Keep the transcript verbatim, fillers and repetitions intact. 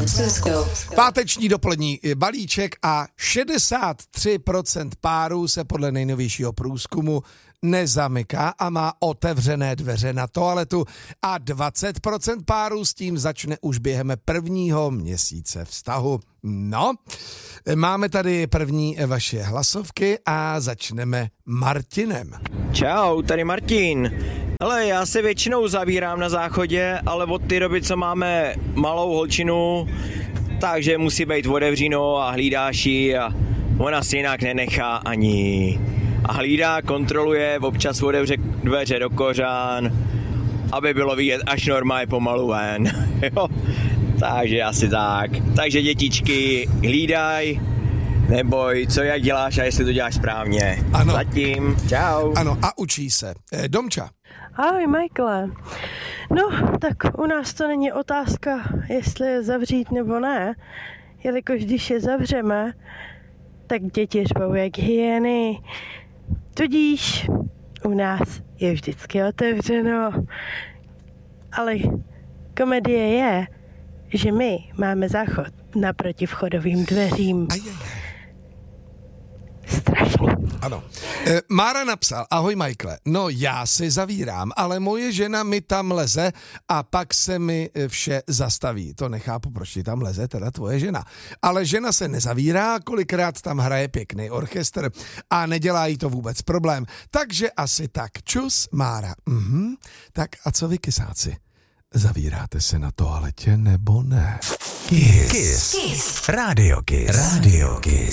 Francisco. Páteční dopolední balíček a šedesát tři procent párů se podle nejnovějšího průzkumu nezamyká a má otevřené dveře na toaletu a dvacet procent párů s tím začne už během prvního měsíce vztahu. No, máme tady první vaše hlasovky a začneme Martinem. Čau, tady Martin. Hele, já se většinou zavírám na záchodě, ale od té doby, co máme malou holčinu, takže musí být otevřeno a hlídáš ji a ona si jinak nenechá ani. A hlídá, kontroluje, občas otevře dveře do kořán, aby bylo vidět až normálně pomalu ven. Jo? Takže asi tak. Takže dětičky, hlídaj, neboj, co jak děláš a jestli to děláš správně. Ano. Zatím, čau. Ano, a učí se. E, Domča. Ahoj, Michaele. No, tak u nás to není otázka, jestli je zavřít nebo ne, jelikož když je zavřeme, tak děti řvou jak hyeny. Tudíž u nás je vždycky otevřeno. Ale komedie je, že my máme záchod naproti vchodovým dveřím. Strašný. Ano. E, Mára napsal, ahoj Michaele, no já si zavírám, ale moje žena mi tam leze a pak se mi vše zastaví. To nechápu, proč ti tam leze teda tvoje žena. Ale žena se nezavírá, kolikrát tam hraje pěkný orchestr a nedělá jí to vůbec problém. Takže asi tak. Čus, Mára. Mhm. Tak a co vy, kysáci? Zavíráte se na toaletě nebo ne? Kiss. Kiss. Kiss. Radio Kiss. Radio Kiss.